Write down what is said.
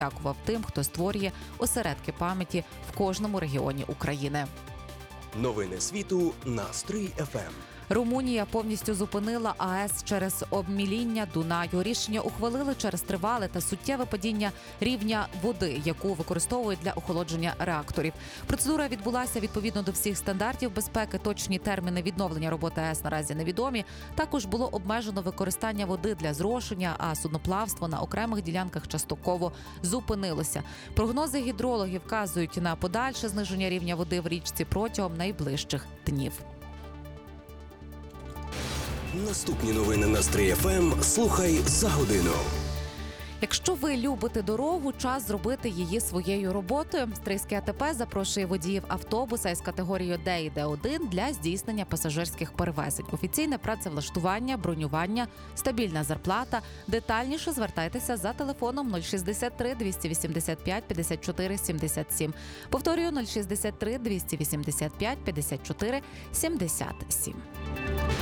подякував тим, хто створює осередки пам'яті в кожному регіоні України. Новини світу на Стрий ФМ. Румунія повністю зупинила АЕС через обміління Дунаю. Рішення ухвалили через тривале та суттєве падіння рівня води, яку використовують для охолодження реакторів. Процедура відбулася відповідно до всіх стандартів безпеки. Точні терміни відновлення роботи АЕС наразі невідомі. Також було обмежено використання води для зрошення, а судноплавство на окремих ділянках частково зупинилося. Прогнози гідрологів вказують на подальше зниження рівня води в річці протягом найближчих днів. Наступні новини на Стрий ФМ слухай за годину. Якщо ви любите дорогу, час зробити її своєю роботою. Стрийське АТП запрошує водіїв автобуса із категорією Д і Д1 для здійснення пасажирських перевезень. Офіційне працевлаштування, бронювання, стабільна зарплата. Детальніше звертайтеся за телефоном 063 285 54 77. Повторюю, 063 285 54 77.